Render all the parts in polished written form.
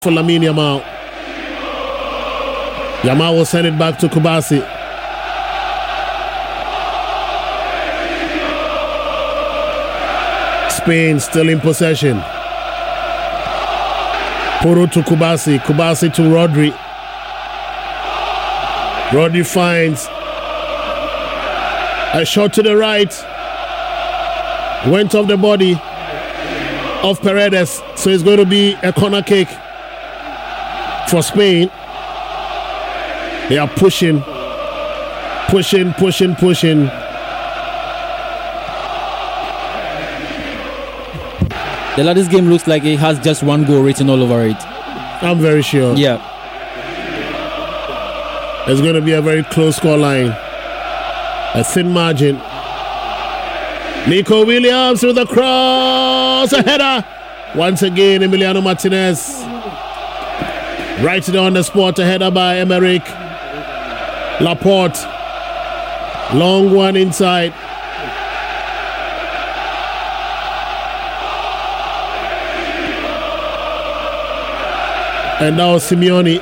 for Lamine Yamal. Yamal will send it back to Kubasi. Spain still in possession. Poro to Kubasi. Kubasi to Rodri. Rodri finds a shot to the right. Went off the body of Paredes. So it's going to be a corner kick for Spain. They are pushing. This game looks like it has just one goal written all over it. I'm very sure. Yeah. It's going to be a very close score line. A thin margin. Nico Williams with a cross. A header. Once again, Emiliano Martinez. Right there on the spot. A header by Aymeric Laporte. Long one inside. And now Simeone.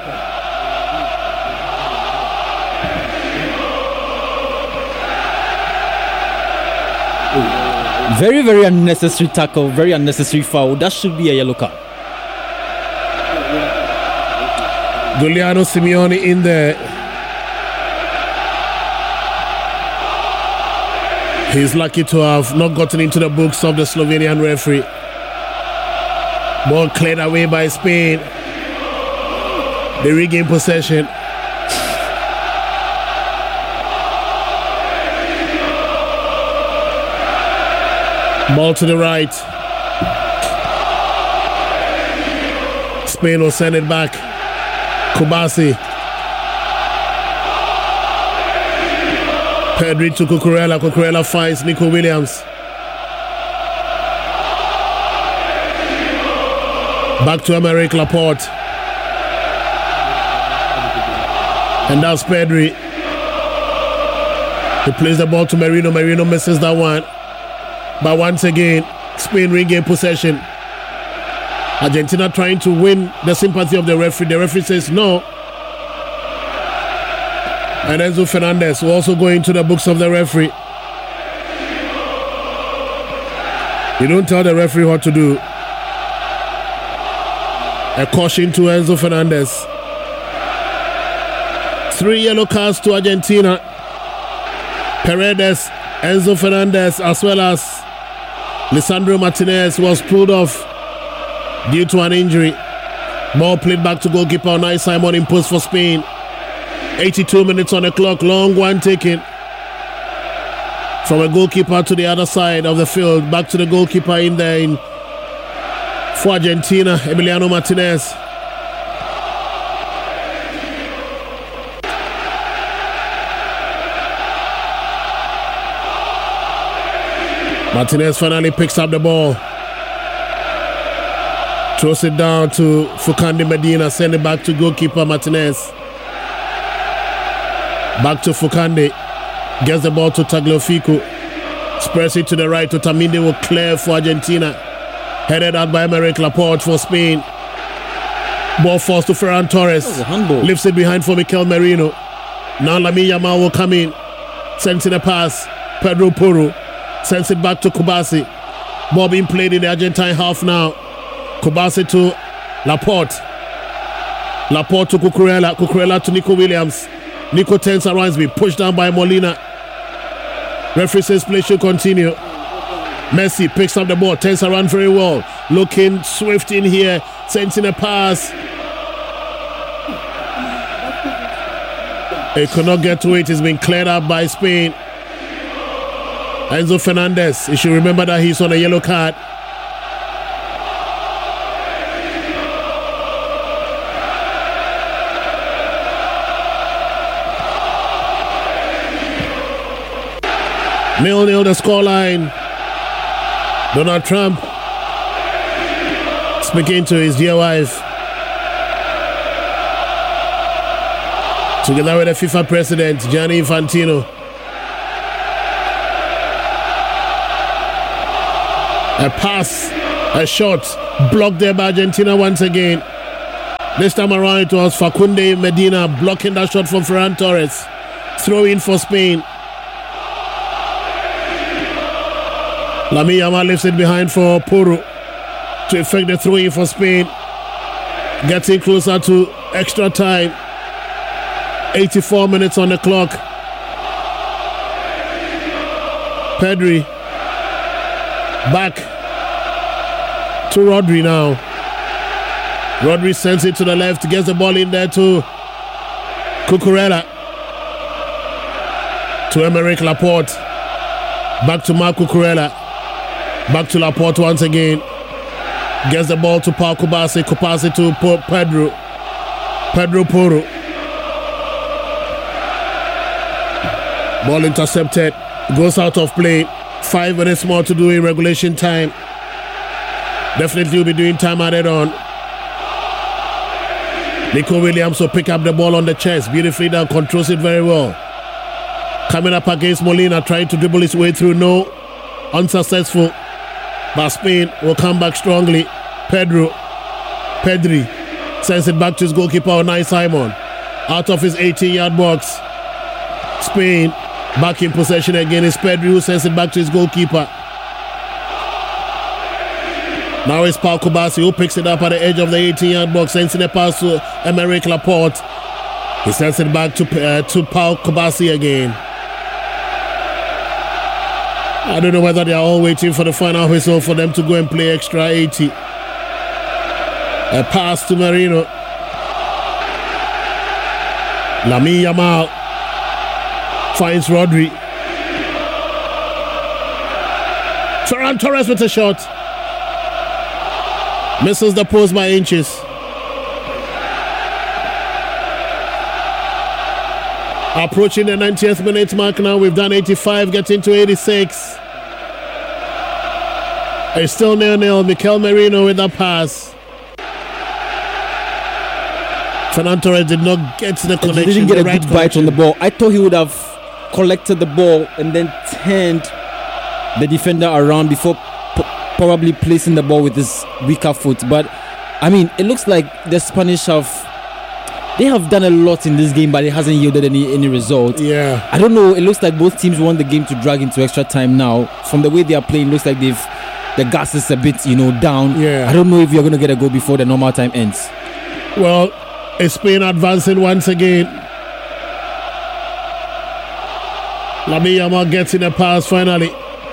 Very, very unnecessary tackle, very unnecessary foul. That should be a yellow card. Giuliano Simeone in there. He's lucky to have not gotten into the books of the Slovenian referee. Ball cleared away by Spain. They regain possession. Ball to the right. Spain will send it back. Kubasi. Pedri to Cucurella. Cucurella finds Nico Williams. Back to Aymeric Laporte. And that's Pedri. He plays the ball to Merino. Merino misses that one. But once again, Spain regain possession. Argentina trying to win the sympathy of the referee. The referee says no. And Enzo Fernandez will also go into the books of the referee. You don't tell the referee what to do. A caution to Enzo Fernandez. 3 yellow cards to Argentina. Paredes, Enzo Fernandez, as well as Lisandro Martinez was pulled off due to an injury. Ball played back to goalkeeper Unai Simon in post for Spain. 82 minutes on the clock. Long one taken from a goalkeeper to the other side of the field. Back to the goalkeeper in there for Argentina, Emiliano Martinez. Martinez finally picks up the ball. Throws it down to Fukandi Medina. Send it back to goalkeeper Martinez. Back to Fukandi. Gets the ball to Tagliafico. Spreads it to the right. Otamendi will clear for Argentina. Headed out by Aymeric Laporte for Spain. Ball falls to Ferran Torres. Lifts it behind for Mikel Merino. Now Lamine Yamal will come in. Sends in a pass. Pedro Porro. Sends it back to Kubasi. Ball being played in the Argentine half now. Kubasi to Laporte. Laporte to Cucurella. Cucurella to Nico Williams. Nico turns around, be pushed down by Molina. Referee says play should continue. Messi picks up the ball, turns around very well. Looking swift in here. Sends in a pass. It could not get to it. It's been cleared up by Spain. Enzo Fernandez, you should remember that he's on a yellow card. Nil-nil the scoreline. Donald Trump speaking to his dear wife. Together with the FIFA president, Gianni Infantino. A pass, a shot, blocked there by Argentina once again. This time around it was Facundo Medina blocking that shot from Ferran Torres. Throw in for Spain. Lamine Yamal lifts it behind for Porro to effect the throw in for Spain. Getting closer to extra time. 84 minutes on the clock. Pedri back to Rodri now. Rodri sends it to the left, gets the ball in there to Cucurella. To Emerick Laporte. Back to Marc Cucurella. Back to Laporte once again. Gets the ball to Pau Kubasi. Kubasi to Pedro. Pedro Porro. Ball intercepted. Goes out of play. 5 minutes more to do in regulation time. Definitely will be doing time added on. Nico Williams will pick up the ball on the chest. Beautifully done. Controls it very well. Coming up against Molina. Trying to dribble his way through. No. Unsuccessful. But Spain will come back strongly. Pedri sends it back to his goalkeeper, Unai Simon. Out of his 18-yard box. Spain back in possession again. It's Pedri who sends it back to his goalkeeper. Now it's Pau Kubasi who picks it up at the edge of the 18-yard box, sends it a pass to Emerick Laporte. He sends it back to Pau Kubasi again. I don't know whether they are all waiting for the final whistle for them to go and play extra 80. A pass to Merino. Lamine Yamal finds Rodri. Ferran Torres with a shot. Misses the post by inches. Approaching the 90th minute mark now. We've done 85, getting to 86. It's still 0-0. Mikel Merino with that pass. Ferran Torres did not get the connection. He didn't get a good bite on the ball. I thought he would have collected the ball and then turned the defender around before probably placing the ball with his weaker foot. But I mean, it looks like the Spanish have done a lot in this game, but it hasn't yielded any result. Yeah, I don't know. It looks like both teams want the game to drag into extra time now. From the way they are playing, it looks like the gas is a bit down. Yeah, I don't know if you're going to get a goal before the normal time ends. Well, it's Spain advancing once again. Lamine Yamal gets in a pass finally.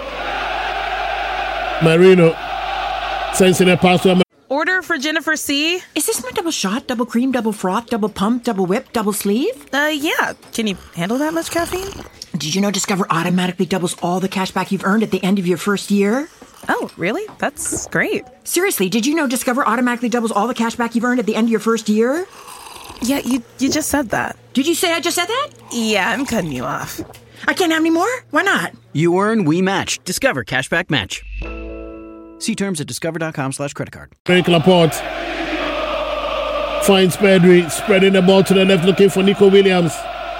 Merino sends in a pass to Order for Jennifer C. Is this my double shot, double cream, double froth, double pump, double whip, double sleeve? Yeah. Can you handle that much caffeine? Did you know Discover automatically doubles all the cash back you've earned at the end of your first year? Oh, really? That's great. Seriously, did you know Discover automatically doubles all the cash back you've earned at the end of your first year? Yeah, you just said that. Did you say I just said that? Yeah, I'm cutting you off. I can't have any more? Why not? You earn, we match. Discover Cashback Match. See terms at discover.com/creditcard. Emerick Laporte finds Pedri, spreading the ball to the left, looking for Nico Williams.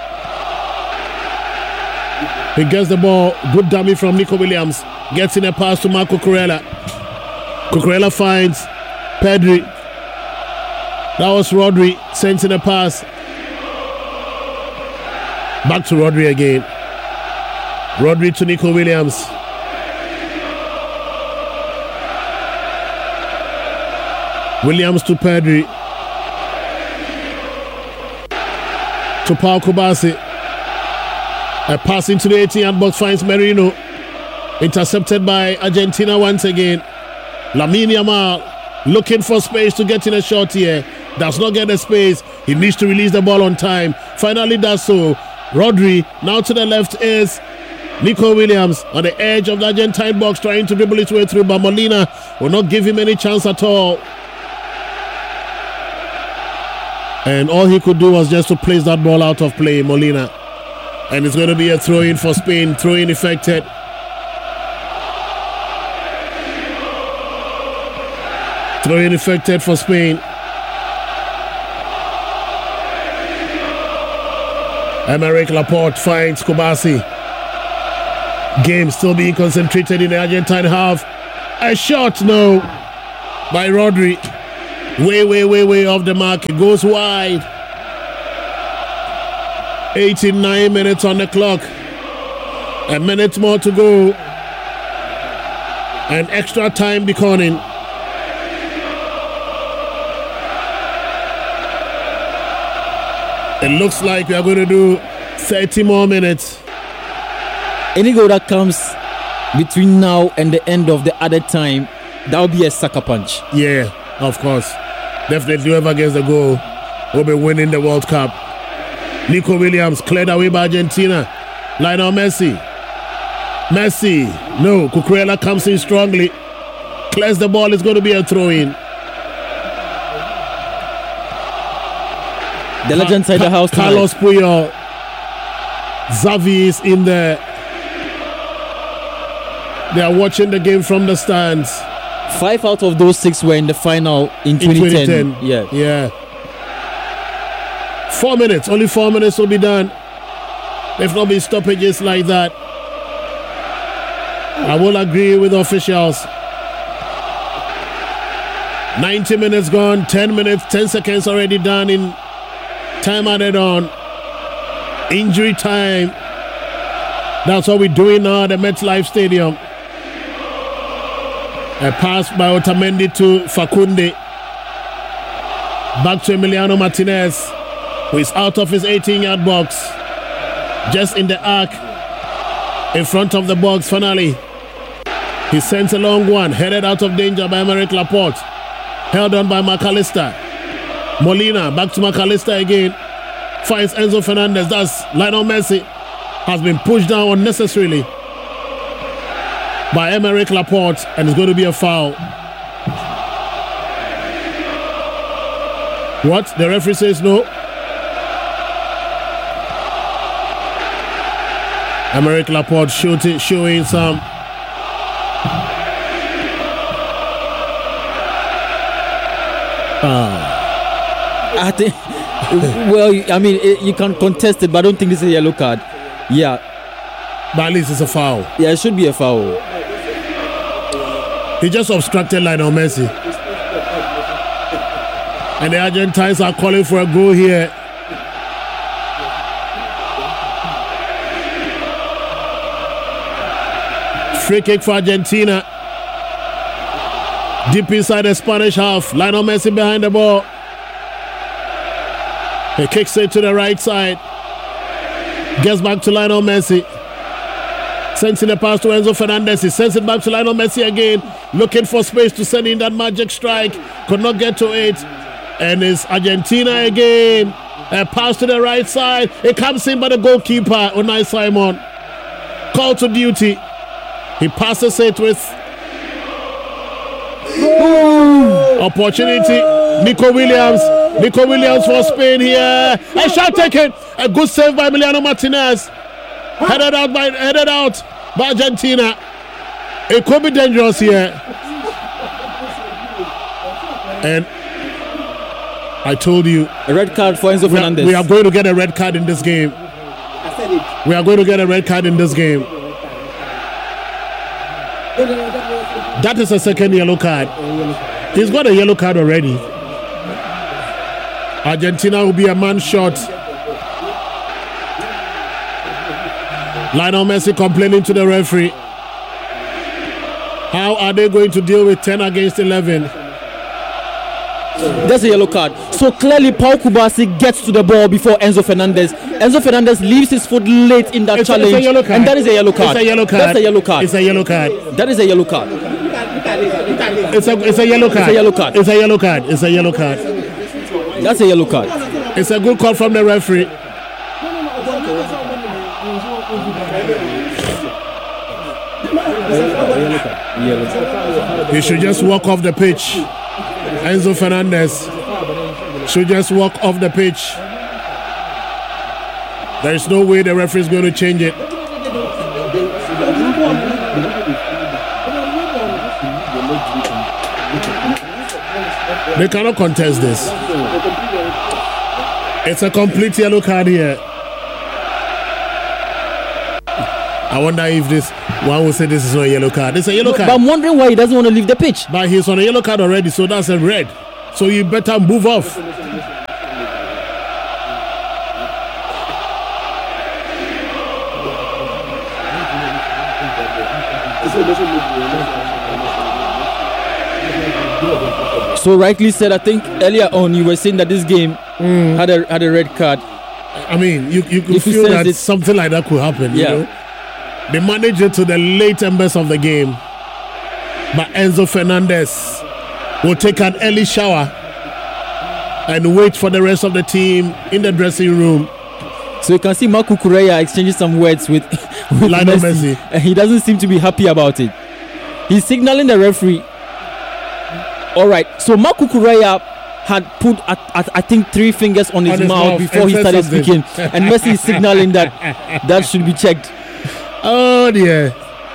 He gets the ball, good dummy from Nico Williams. Gets in a pass to Marc Cucurella. Cucurella finds Pedri. That was Rodri, sends in a pass. Back to Rodri again. Rodri to Nico Williams. Williams to Pedri. To Pau Kubasi. A pass into the 18-yard box finds Merino. Intercepted by Argentina once again. Lamine Yamal looking for space to get in a shot here. Does not get the space. He needs to release the ball on time. Finally does so. Rodri now to the left is Nico Williams on the edge of the Argentine box trying to dribble his way through, but Molina will not give him any chance at all. And all he could do was just to place that ball out of play, Molina. And it's going to be a throw-in for Spain. Throw-in effected. Throw-in effected for Spain. Emerick Laporte finds Kubasi. Game still being concentrated in the Argentine half. A shot, no, by Rodri. Way off the mark. It goes wide. 89 minutes on the clock. A minute more to go. And extra time beckoning. It looks like we are going to do 30 more minutes. Any goal that comes between now and the end of the other time, that will be a sucker punch. Yeah, of course. Definitely whoever gets the goal will be winning the World Cup. Nico Williams cleared away by Argentina. Lionel Messi. No, Cucurella comes in strongly. Clears the ball. It's going to be a throw-in. The legend side the house tonight. Carlos Puyol. Xavi is in there. They are watching the game from the stands. 5 out of those 6 were in the final in 2010. Yeah. 4 minutes. Only 4 minutes will be done. If not be stoppages like that. I will agree with the officials. 90 minutes gone. 10 minutes. 10 seconds already done in time added on. Injury time. That's what we're doing now at the MetLife Stadium. A pass by Otamendi to Facundi. Back to Emiliano Martinez, who is out of his 18-yard box. Just in the arc, in front of the box, finally. He sends a long one, headed out of danger by Aymeric Laporte. Held on by McAllister. Molina, back to McAllister again. Finds Enzo Fernandez. That's Lionel Messi. Has been pushed down unnecessarily by Aymeric Laporte, and it's going to be a foul. What? The referee says no. Aymeric Laporte showing some. I think. Well, I mean, you can contest it, but I don't think this is a yellow card. Yeah. But at least it's a foul. Yeah, it should be a foul. He just obstructed Lionel Messi. And the Argentines are calling for a goal here. Free kick for Argentina. Deep inside the Spanish half. Lionel Messi behind the ball. He kicks it to the right side. Gets back to Lionel Messi. Sends in the pass to Enzo Fernandez. He sends it back to Lionel Messi again. Looking for space to send in that magic strike. Could not get to it. And it's Argentina again. A pass to the right side. It comes in by the goalkeeper, Unai Simon. Call to duty. He passes it with opportunity. Nico Williams for Spain here. A shot taken. A good save by Emiliano Martinez. Headed out by Argentina. It could be dangerous here. And I told you, a red card for Enzo Fernandez. We are going to get a red card in this game. We are going to get a red card in this game. That is a second yellow card. He's got a yellow card already. Argentina will be a man short. Lionel Messi complaining to the referee. How are they going to deal with 10 against 11? That's a yellow card. So clearly Pau Kubasi gets to the ball before Enzo Fernandez. Enzo Fernandez leaves his foot late in that challenge. It's a yellow card. And that is a yellow card. It's a yellow card. That's a yellow card. It's a yellow card. That is a yellow card. It's a yellow card. It's a yellow card. It's a yellow card. It's a yellow card. That's a yellow card. It's a good call from the referee. He should just walk off the pitch. Enzo Fernandez should just walk off the pitch. There is no way the referee is going to change it. They cannot contest this. It's a complete yellow card here. I wonder if this one will say this is not a yellow card. It's a yellow card. But I'm wondering why he doesn't want to leave the pitch. But he's on a yellow card already, so that's a red. So you better move off. So rightly said, I think earlier on you were saying that this game had a red card. I mean, you could If you feel sense that it- something like that could happen. Yeah. You know? They managed it to the late embers of the game. But Enzo Fernandez will take an early shower and wait for the rest of the team in the dressing room. So you can see Marco Correa exchanging some words with Lionel Messi. and he doesn't seem to be happy about it. He's signaling the referee. All right, so Marco Correa had put, I think, 3 fingers on his mouth before and he said started something. speaking, and Messi is signaling that that should be checked. Oh dear.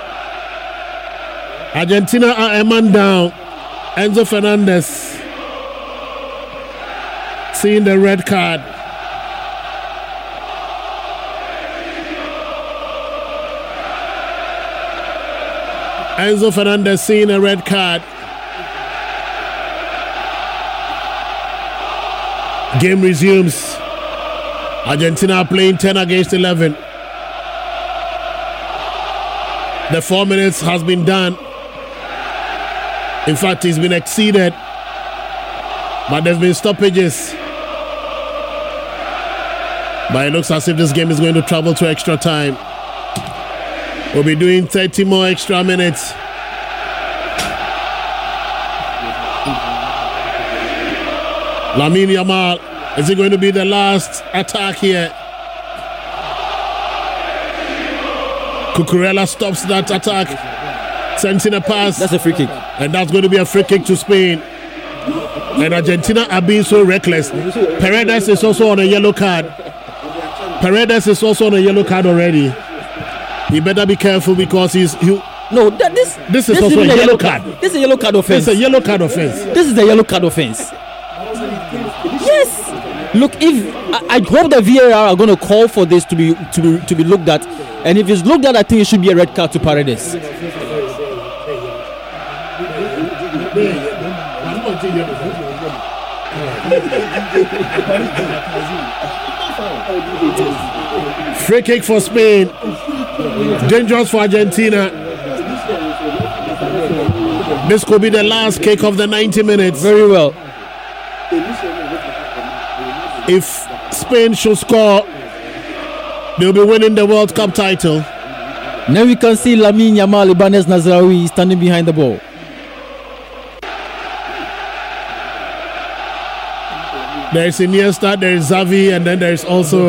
Argentina are a man down. Enzo Fernandez seeing the red card. Enzo Fernandez seeing a red card. Game resumes. Argentina are playing 10 against 11. The 4 minutes has been done. In fact, it's been exceeded. But there's been stoppages. But it looks as if this game is going to travel to extra time. We'll be doing 30 more extra minutes. Lamine Yamal, is it going to be the last attack here? Cucurella stops that attack, sends in a pass. That's a free kick. And that's going to be a free kick to Spain. And Argentina are being so reckless. Paredes is also on a yellow card. Paredes is also on a yellow card already. He better be careful because No, this is also a yellow card. This is a yellow card offense. It's a yellow card offense. This is a yellow card offense. Yes. Look, if I hope the VAR are going to call for this to be looked at, and if it's looked at, I think it should be a red card to Paredes. Free kick for Spain. Dangerous for Argentina. This could be the last kick of the 90 minutes. Very well. If Spain should score, they'll be winning the World Cup title. Now we can see Lamine Yamal, Ibanez Nazraoui standing behind the ball. There's Iniesta, there's Xavi, and then there's also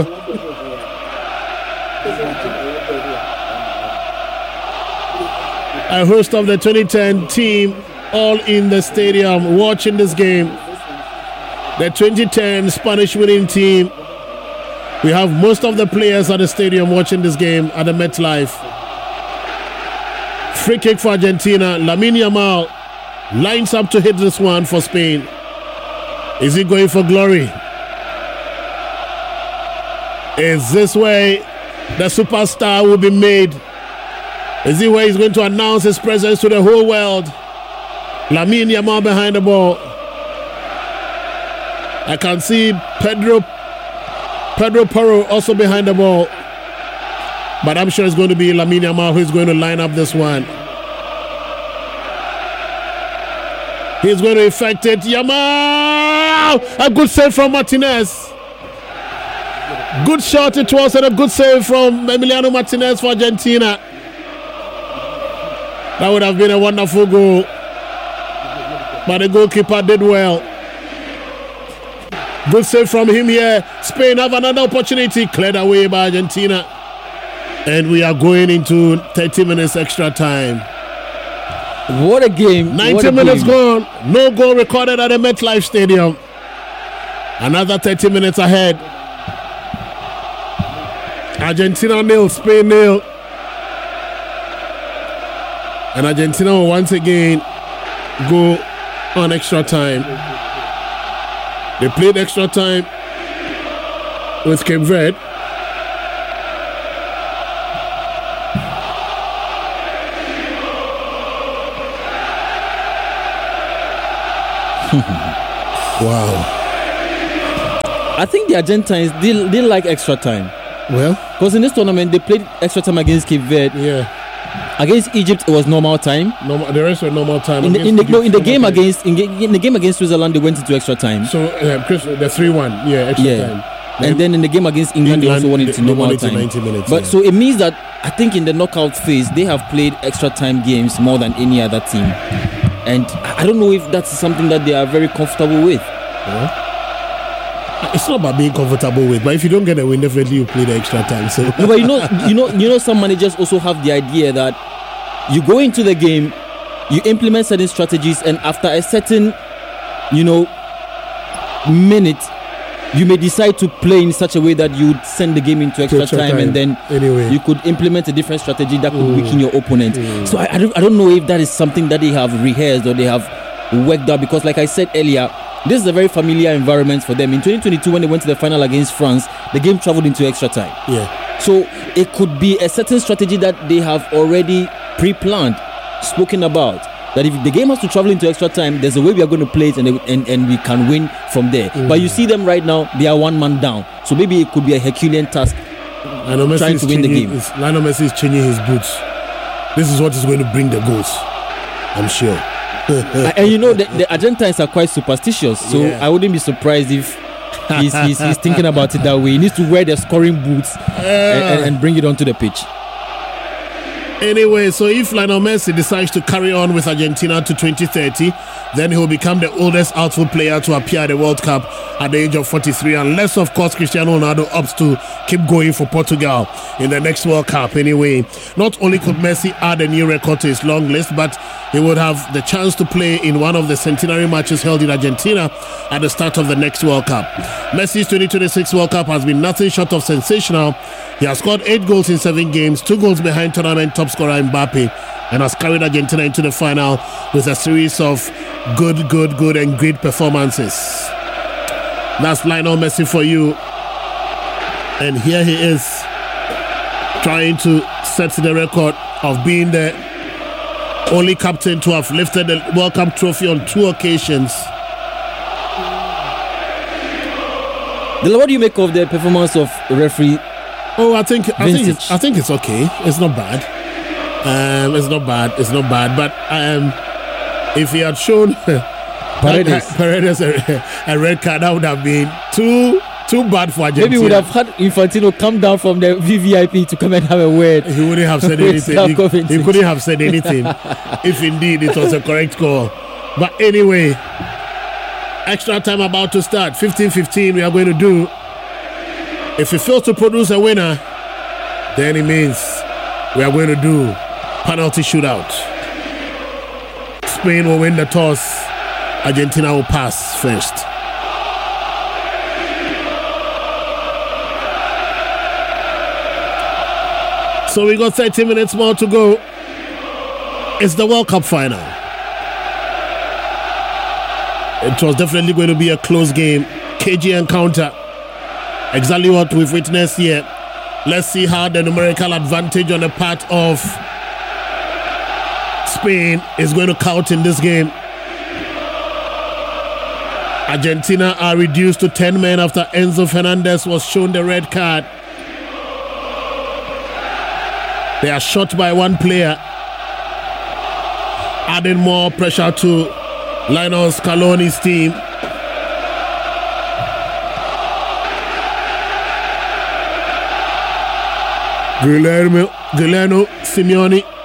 a host of the 2010 team all in the stadium watching this game. The 2010 Spanish winning team. We have most of the players at the stadium watching this game at the MetLife. Free kick for Argentina. Lamine Yamal lines up to hit this one for Spain. Is he going for glory? Is this way the superstar will be made? Is it where he's going to announce his presence to the whole world? Lamine Yamal behind the ball. I can see Pedro Porro also behind the ball. But I'm sure it's going to be Lamine Yamal who's going to line up this one. He's going to effect it. Yamal! A good save from Martinez. Good shot it was, and a good save from Emiliano Martinez for Argentina. That would have been a wonderful goal. But the goalkeeper did well. Good save from him here. Spain have another opportunity. Cleared away by Argentina. And we are going into 30 minutes extra time. What a game. 90 minutes gone. No goal recorded at the MetLife Stadium. Another 30 minutes ahead. Argentina 0, Spain 0. And Argentina will once again go on extra time. They played extra time with Cape Verde. Wow. I think the Argentines, they like extra time. Well, because in this tournament, they played extra time against Cape Verde. yeah. Against Egypt, it was normal time. The rest were normal time. In the game against Switzerland, they went into extra time. So, Chris, the 3-1, extra time. And then in the game against England, they also went into normal time. 90 minutes, but so it means that I think in the knockout phase, they have played extra time games more than any other team. And I don't know if that's something that they are very comfortable with. Yeah. It's not about being comfortable with, but if you don't get a win, definitely you play the extra time. So, no, but you know, some managers also have the idea that you go into the game, you implement certain strategies, and after a certain, minute, you may decide to play in such a way that you would send the game into extra time, and then you could implement a different strategy that could weaken your opponent. So I don't know if that is something that they have rehearsed or they have worked out, because like I said earlier, this is a very familiar environment for them. In 2022, when they went to the final against France, the game traveled into extra time. Yeah. So it could be a certain strategy that they have already pre-planned, spoken about. That if the game has to travel into extra time, there's a way we are going to play it, and we can win from there. But you see them right now, they are one man down. So maybe it could be a Herculean task trying to win the game. Lionel Messi is changing his boots. This is what is going to bring the goals, I'm sure. And the Argentines are quite superstitious, so I wouldn't be surprised if he's thinking about it that way. He needs to wear the scoring boots and bring it onto the pitch. Anyway, so if Lionel Messi decides to carry on with Argentina to 2030, then he will become the oldest outfield player to appear at the World Cup at the age of 43, unless, of course, Cristiano Ronaldo opts to keep going for Portugal in the next World Cup. Anyway, not only could Messi add a new record to his long list, but he would have the chance to play in one of the centenary matches held in Argentina at the start of the next World Cup. Messi's 2026 World Cup has been nothing short of sensational. He has scored 8 goals in 7 games, 2 goals behind tournament top scorer Mbappe, and has carried Argentina into the final with a series of good and great performances. That's Lionel Messi for you. And here he is, trying to set the record of being the only captain to have lifted the World Cup trophy on 2 occasions. What do you make of the performance of referee? Oh, I think it's okay. It's not bad. It's not bad. But if he had shown Paredes a red card, that would have been too bad for Argentina. Maybe we would have had Infantino come down from the VVIP to come and have a word. He wouldn't have said anything. He couldn't have said anything if indeed it was a correct call. But anyway, extra time about to start. 15-15 we are going to do. If he fails to produce a winner, then it means we are going to do penalty shootout. Spain will win the toss. Argentina will pass first. So we got 30 minutes more to go. It's the World Cup final. It was definitely going to be a close game. cagey encounter. Exactly what we've witnessed here. Let's see how the numerical advantage on the part of Spain is going to count in this game. Argentina are reduced to 10 men after Enzo Fernandez was shown the red card. They are shot by one player, adding more pressure to Lionel Scaloni's team. Guillermo Simeone